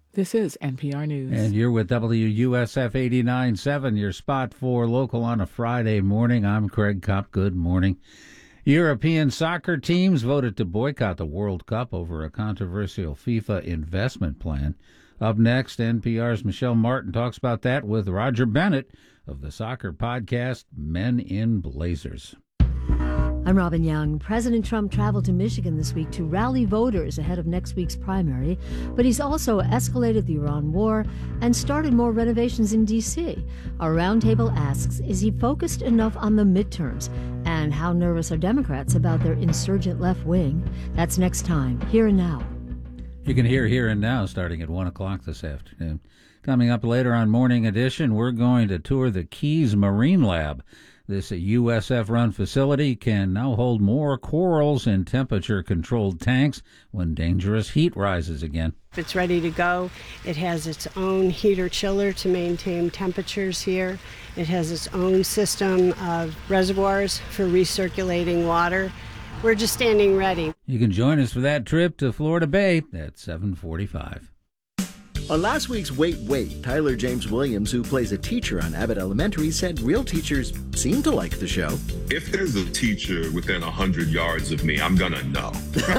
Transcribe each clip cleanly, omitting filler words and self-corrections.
This is NPR News. And you're with WUSF 89.7, your spot for local on a Friday morning. I'm Craig Kopp. Good morning. European soccer teams voted to boycott the World Cup over a controversial FIFA investment plan. Up next, NPR's Michelle Martin talks about that with Roger Bennett of the soccer podcast Men in Blazers. I'm Robin Young. President Trump traveled to Michigan this week to rally voters ahead of next week's primary, but he's also escalated the Iran war and started more renovations in D.C. Our roundtable asks, is he focused enough on the midterms? And how nervous are Democrats about their insurgent left wing? That's next time, Here and Now. You can hear Here and Now starting at 1 o'clock this afternoon. Coming up later on Morning Edition, we're going to tour the Keys Marine Lab. This USF-run facility can now hold more corals in temperature-controlled tanks when dangerous heat rises again. It's ready to go. It has its own heater-chiller to maintain temperatures here. It has its own system of reservoirs for recirculating water. We're just standing ready. You can join us for that trip to Florida Bay at 7:45. On last week's Wait, Tyler James Williams, who plays a teacher on Abbott Elementary, said real teachers seem to like the show. If there's a teacher within 100 yards of me, I'm gonna know.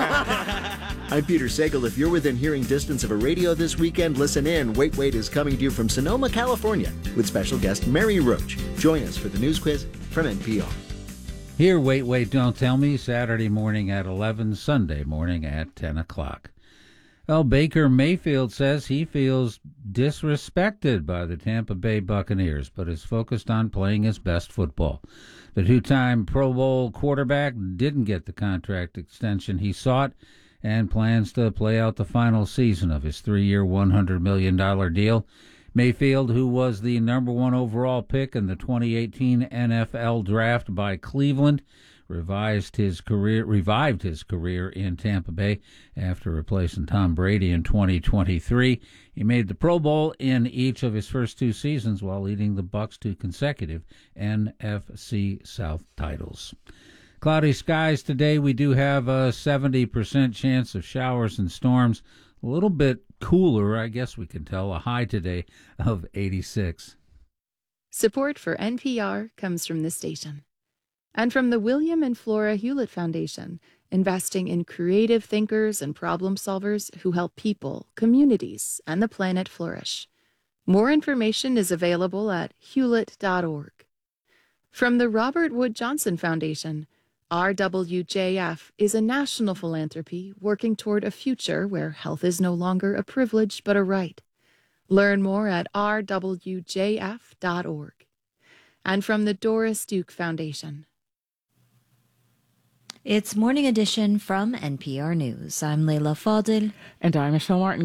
I'm Peter Sagal. If you're within hearing distance of a radio this weekend, listen in. Wait is coming to you from Sonoma, California, with special guest Mary Roach. Join us for the news quiz from NPR. Here, Wait, Don't Tell Me, Saturday morning at 11, Sunday morning at 10 o'clock. Well, Baker Mayfield says he feels disrespected by the Tampa Bay Buccaneers, but is focused on playing his best football. The two-time Pro Bowl quarterback didn't get the contract extension he sought and plans to play out the final season of his 3-year, $100 million deal. Mayfield, who was the number 1 overall pick in the 2018 NFL draft by Cleveland, revived his career in Tampa Bay after replacing Tom Brady in 2023. He made the Pro Bowl in each of his first 2 seasons while leading the Bucs to consecutive NFC South titles. Cloudy skies today. We do have a 70% chance of showers and storms. A little bit cooler, I guess we can tell. A high today of 86. Support for NPR comes from this station. And from the William and Flora Hewlett Foundation, investing in creative thinkers and problem solvers who help people, communities, and the planet flourish. More information is available at hewlett.org. From the Robert Wood Johnson Foundation, RWJF is a national philanthropy working toward a future where health is no longer a privilege but a right. Learn more at rwjf.org. And from the Doris Duke Foundation. It's Morning Edition from NPR News. I'm Leila Fadel. And I'm Michelle Martin.